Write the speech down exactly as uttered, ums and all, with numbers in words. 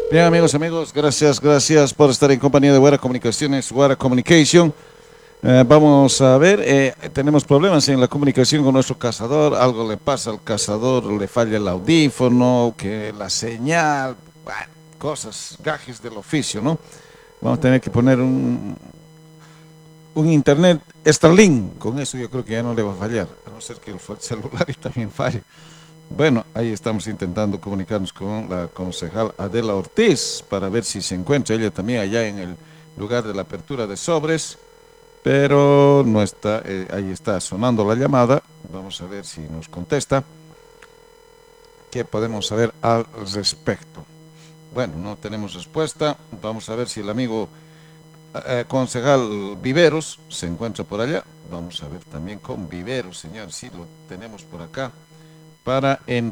Bien, amigos, amigos, gracias, gracias por estar en compañía de Guara Comunicaciones, Guara Communication. Eh, vamos a ver, eh, tenemos problemas en la comunicación con nuestro cazador, algo le pasa al cazador, le falla el audífono, que la señal, bueno, cosas, gajes del oficio, ¿no? Vamos a tener que poner un, un internet Starlink, con eso yo creo que ya no le va a fallar, a no ser que el celular también falle. Bueno, ahí estamos intentando comunicarnos con la concejal Adela Ortiz para ver si se encuentra ella también allá en el lugar de la apertura de sobres, pero no está, eh, ahí está sonando la llamada. Vamos a ver si nos contesta. ¿Qué podemos saber al respecto? Bueno, no tenemos respuesta. Vamos a ver si el amigo eh, concejal Viveros se encuentra por allá. Vamos a ver también con Viveros, señor, si lo tenemos por acá para en